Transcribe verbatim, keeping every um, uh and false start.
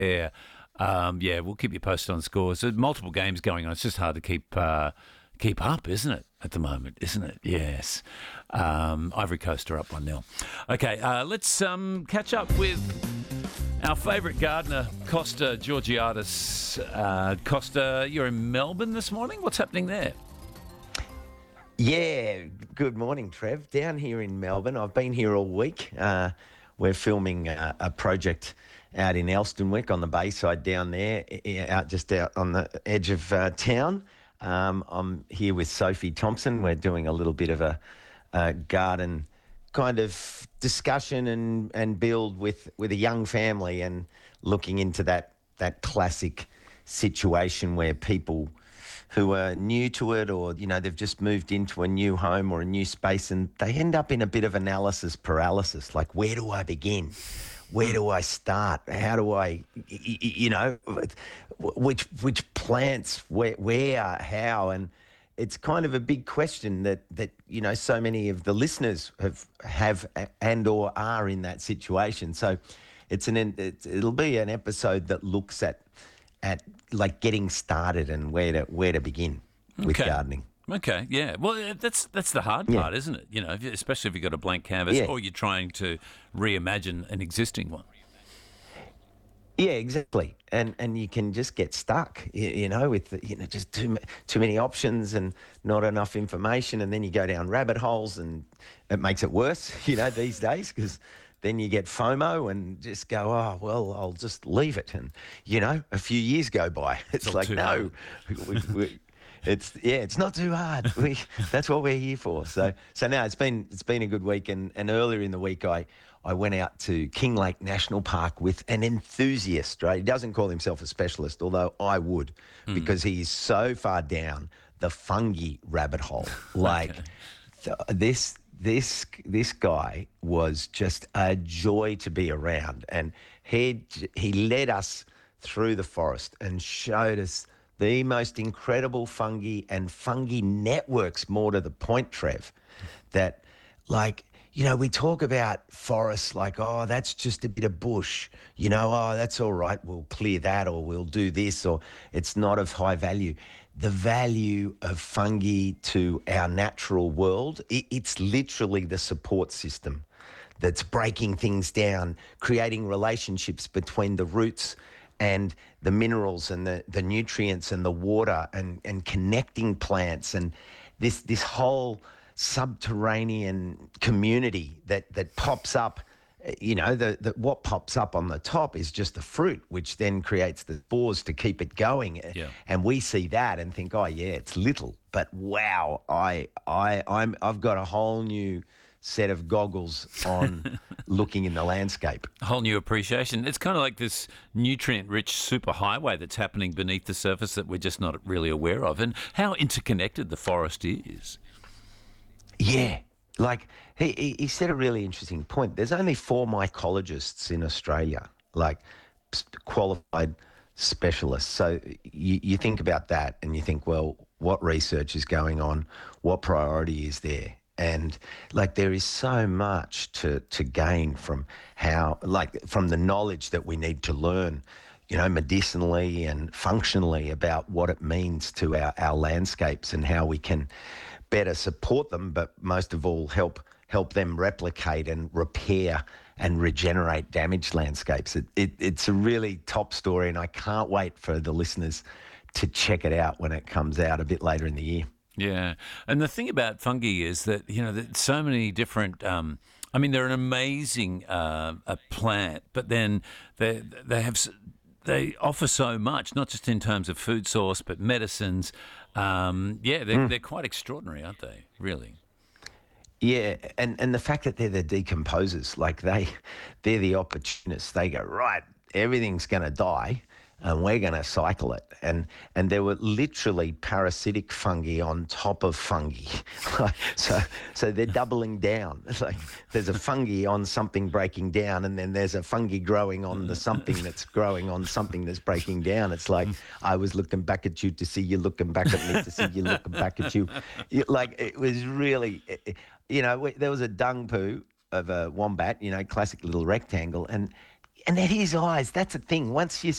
air. Um, yeah, we'll keep you posted on scores. There's multiple games going on. It's just hard to keep uh, keep up, isn't it, at the moment, isn't it? Yes. Um, Ivory Coast are up one nil. Okay, uh, let's um, catch up with our favourite gardener, Costa Georgiadis. Uh, Costa, you're in Melbourne this morning. What's happening there? Yeah, good morning, Trev. Down here in Melbourne. I've been here all week. Uh, we're filming a, a project out in Elstonwick on the Bayside down there, out just out on the edge of uh, town. Um, I'm here with Sophie Thompson. We're doing a little bit of a, a garden kind of discussion and, and build with, with a young family and looking into that, that classic situation where people who are new to it or, you know, they've just moved into a new home or a new space and they end up in a bit of analysis paralysis. Like, where do I begin? Where do I start? How do I, you know, which which plants, where, where, how? And it's kind of a big question that, that you know, so many of the listeners have, have and or are in that situation. So it's an it's, it'll be an episode that looks at at like getting started and where to where to begin with Okay. gardening. Okay, yeah. Well, that's that's the hard Yeah. part, isn't it? You know, if you- especially if you've got a blank canvas Yeah. or you're trying to reimagine an existing one. Yeah, exactly. And and you can just get stuck, you, you know, with the, you know just too ma- too many options and not enough information, and then you go down rabbit holes, and it makes it worse, you know, these days because then you get FOMO and just go, oh well, I'll just leave it, and you know, a few years go by. It's Not like too no, we, we, it's yeah, it's not too hard. We, that's what we're here for. So so now it's been it's been a good week, and, and earlier in the week I. I went out to Kinglake National Park with an enthusiast, right? He doesn't call himself a specialist, although I would, mm. because he's so far down the fungi rabbit hole. Like Okay. th- this, this, this guy was just a joy to be around, and he he led us through the forest and showed us the most incredible fungi and fungi networks. More to the point, Trev, that like. You know, we talk about forests like, oh, that's just a bit of bush. You know, oh, that's all right. We'll clear that or we'll do this or it's not of high value. The value of fungi to our natural world, it, it's literally the support system that's breaking things down, creating relationships between the roots and the minerals and the, the nutrients and the water and, and connecting plants and this this whole subterranean community that, that pops up. You know, the, the what pops up on the top is just the fruit, which then creates the spores to keep it going. Yeah. And we see that and think, oh yeah, it's little, but wow, I I I'm I've got a whole new set of goggles on looking in the landscape. A whole new appreciation. It's kind of like this nutrient-rich superhighway that's happening beneath the surface that we're just not really aware of, and how interconnected the forest is. Yeah. Like, he, he he said a really interesting point. There's only four mycologists in Australia, like s- qualified specialists. So you, you think about that and you think, well, what research is going on? What priority is there? And like there is so much to, to gain from how, like from the knowledge that we need to learn, you know, medicinally and functionally about what it means to our, our landscapes and how we can better support them, but most of all help help them replicate and repair and regenerate damaged landscapes. It, it, it's a really top story and I can't wait for the listeners to check it out when it comes out a bit later in the year. Yeah, and the thing about fungi is that, you know, there's so many different. Um, I mean, they're an amazing uh, a plant, but then they they have they offer so much, not just in terms of food source, but medicines. Um, yeah, they're, mm. they're quite extraordinary, aren't they? Really. Yeah, and, and the fact that they're the decomposers, like they, they're the opportunists. They go, right, everything's going to die and we're going to cycle it. And and there were literally parasitic fungi on top of fungi. so so they're doubling down. It's like there's a fungi on something breaking down and then there's a fungi growing on the something that's growing on something that's breaking down. It's like I was looking back at you to see you looking back at me to see you looking back at you. You- Like it was really, you know, there was a dung poo of a wombat, you know, classic little rectangle, and and they're his eyes. That's the thing. Once you